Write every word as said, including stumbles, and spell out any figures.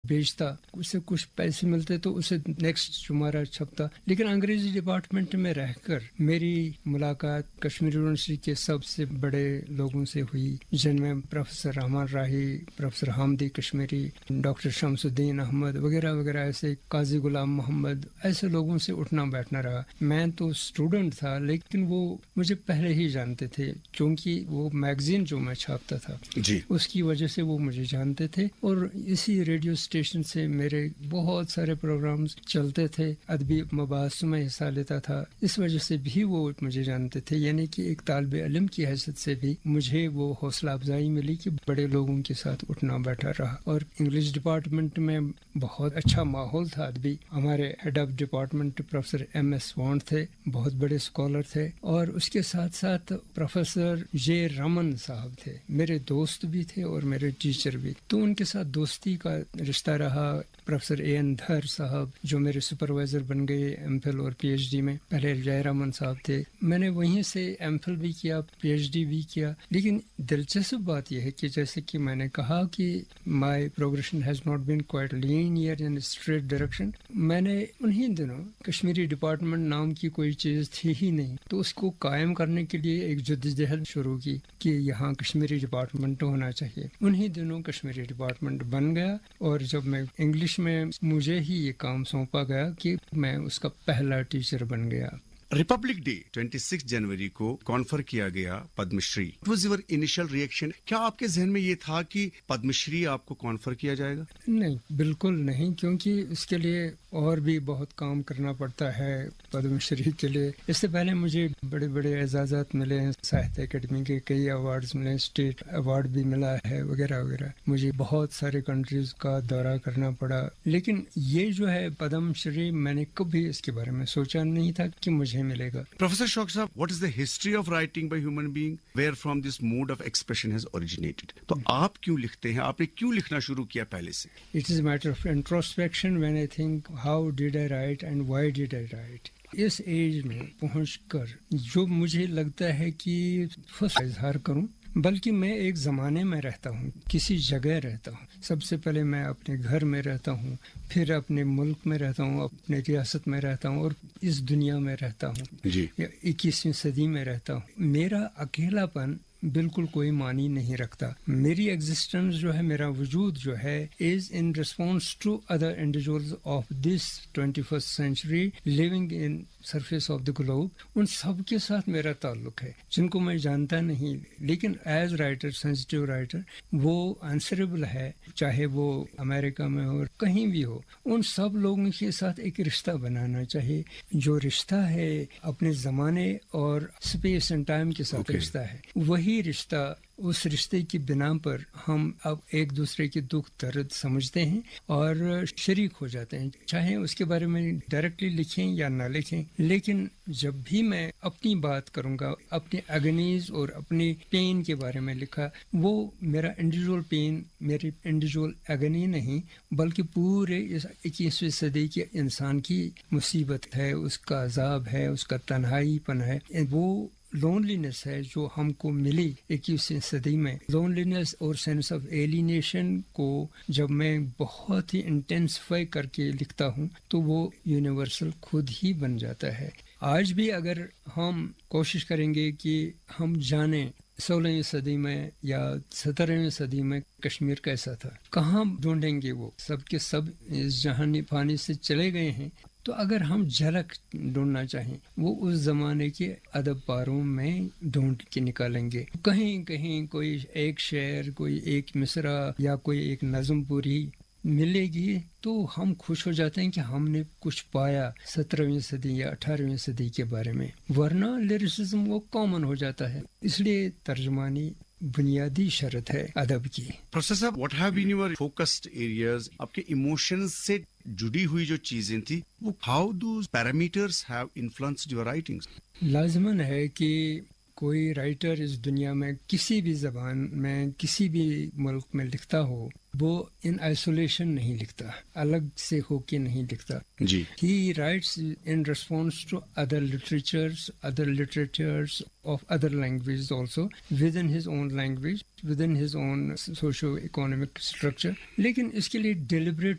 بیچتا, اس سے کچھ پیسے ملتے تو اسے نیکسٹ شمارہ چھپتا. لیکن انگریزی ڈپارٹمنٹ میں رہ کر میری ملاقات کشمیر یونیورسٹی کے سب سے بڑے لوگوں سے ہوئی, جن میں پروفیسر رحمان راہی, پروفیسر حامدی کشمیری, ڈاکٹر شمس الدین احمد وغیرہ وغیرہ, ایسے قاضی غلام محمد, ایسے لوگوں سے اٹھنا بیٹھنا رہا. میں تو اسٹوڈنٹ تھا لیکن وہ مجھے پہلے ہی جانتے تھے, کیونکہ وہ میگزین جو میں چھاپتا تھا جی اس کی وجہ سے وہ مجھے جانتے تھے. اور اسی ریڈیو اسٹیشن سے میرے بہت سارے پروگرامز چلتے تھے, ادبی مباحث میں حصہ لیتا تھا, اس وجہ سے بھی وہ مجھے جانتے تھے. یعنی کہ ایک طالب علم کی حیثیت سے بھی مجھے وہ حوصلہ افزائی ملی کہ بڑے لوگوں کے ساتھ اٹھنا بیٹھا رہا. اور انگلش ڈپارٹمنٹ میں بہت اچھا ماحول تھا ادبی. ہمارے head of department professor M S wand تھے, بہت بڑے اسکالر تھے, اور اس کے ساتھ ساتھ پروفیسر جے رمن صاحب تھے, میرے دوست بھی تھے اور میرے ٹیچر بھی. تو ان کے ساتھ دوستی کا رشتہ رہا. پروفیسر اے این دھر صاحب جو میرے سپروائزر بن گئے ایم فل اور پی ایچ ڈی میں, پہلے جے رمن صاحب تھے. میں نے وہیں سے ایم فل بھی کیا, پی ایچ ڈی بھی کیا. لیکن دلچسپ بات یہ ہے کہ جیسے کہ میں نے کہا کہ مائی progression has not been quite linear in street direction. میں نے انہی دنوں کشمیری ڈپارٹمنٹ نام کی کوئی چیز تھی ہی نہیں, تو اس کو قائم کرنے کے لیے ایک جدوجہد شروع کی کہ یہاں کشمیری ڈپارٹمنٹ ہونا چاہیے. انہی دنوں کشمیری ڈپارٹمنٹ بن گیا, اور جب میں انگلش میں مجھے ہی یہ کام سونپا گیا کہ میں اس کا پہلا ٹیچر بن گیا. ریپبلک ڈے چھبیس جنوری کو کانفر کیا گیا Padma Shri. It was your initial reaction? کیا آپ کے ذہن میں یہ تھا کہ پدم شری آپ کو کانفر کیا جائے گا؟ نہیں, بالکل نہیں, کیونکہ اس کے لیے اور بھی بہت کام کرنا پڑتا ہے. پدم شری کے لیے اس سے پہلے مجھے بڑے بڑے اعزازات ملے ہیں, ساہتیہ اکیڈمی کے کئی ایوارڈز ملے, اسٹیٹ ایوارڈ بھی ملا ہے وغیرہ وغیرہ. مجھے بہت سارے کنٹریز کا دورہ کرنا پڑا. لیکن یہ جو ہے پدم شری, میں نے کبھی اس کے بارے میں سوچا نہیں تھا کہ مجھے ملے گا. پروفیسر شوق صاحب, what is the history of writing by human being, where from this mode of expression has originated? تو آپ کیوں لکھتے ہیں, آپ نے کیوں لکھنا شروع کیا پہلے سے؟ It is a matter of introspection when I think how did I write and why did I write. Us age میں پہنچ کر جو مجھے لگتا ہے کہ فرسٹ اظہار کروں, بلکہ میں ایک زمانے میں رہتا ہوں, کسی جگہ رہتا ہوں. سب سے پہلے میں اپنے گھر میں رہتا ہوں, پھر اپنے ملک میں رہتا ہوں, اپنے ریاست میں رہتا ہوں, اور اس دنیا میں رہتا ہوں, جی اکیسویں صدی میں رہتا ہوں. میرا اکیلا پن بالکل کوئی معنی نہیں رکھتا. میری ایگزسٹنس جو ہے, میرا وجود جو ہے, از in response to other individuals of this twenty first century living in surface of the globe. ان سب کے ساتھ میرا تعلق ہے جن کو میں جانتا نہیں, لیکن ایز رائٹر, سینسٹیو رائٹر, وہ آنسریبل ہے, چاہے وہ امریکہ میں ہو, کہیں بھی ہو. ان سب لوگوں کے ساتھ ایک رشتہ بنانا چاہیے, جو رشتہ ہے اپنے زمانے اور اسپیس اینڈ ٹائم کے ساتھ okay. رشتہ ہے. وہی رشتہ, اس رشتے کی بنا پر ہم اب ایک دوسرے کی دکھ درد سمجھتے ہیں اور شریک ہو جاتے ہیں, چاہے اس کے بارے میں ڈائریکٹلی لکھیں یا نہ لکھیں. لیکن جب بھی میں اپنی بات کروں گا, اپنی اگنیز اور اپنی پین کے بارے میں لکھا, وہ میرا انڈیویجول پین, میری انڈیویجول اگنی نہیں, بلکہ پورے اس اکیسویں صدی کے انسان کی مصیبت ہے, اس کا عذاب ہے, اس کا تنہائی پن ہے, وہ لونلینس ہے جو ہم کو ملی اکیسویں صدی میں. لونلینس اور سینس آف ایلینیشن کو جب میں بہت ہی انٹینسفائی کر کے لکھتا ہوں تو وہ یونیورسل خود ہی بن جاتا ہے. آج بھی اگر ہم کوشش کریں گے کہ ہم جانیں سولہویں صدی میں یا سترہویں صدی میں کشمیر کیسا تھا, کہاں ڈھونڈیں گے؟ وہ سب کے سب اس جہانی پانی سے چلے گئے ہیں. تو اگر ہم جھلک ڈھونڈنا چاہیں, وہ اس زمانے کے ادب پاروں میں ڈھونڈ کے نکالیں گے. کہیں کہیں کوئی ایک شعر, کوئی ایک مصرع یا کوئی ایک نظم پوری ملے گی تو ہم خوش ہو جاتے ہیں کہ ہم نے کچھ پایا سترہویں صدی یا اٹھارہویں صدی کے بارے میں, ورنہ لیریسزم وہ کامن ہو جاتا ہے. اس لیے ترجمانی بنیادی شرط ہے ادب کی. پروفیسر صاحب, what have been your focused areas? آپ کے ایموشنز سے جڑی ہوئی جو چیزیں تھی, وہ how those parameters have influenced your writings? لازماً ہے کہ کوئی رائٹر اس دنیا میں کسی بھی زبان میں کسی بھی ملک میں لکھتا ہو, وہ ان آئسولیشن نہیں لکھتا, الگ سے ہو کے نہیں لکھتا. جی, he writes in response to other لٹریچرز, other لٹریچرز of other languages also, within his own language, within his own socio-economic structure. لیکن اس کے لیے deliberate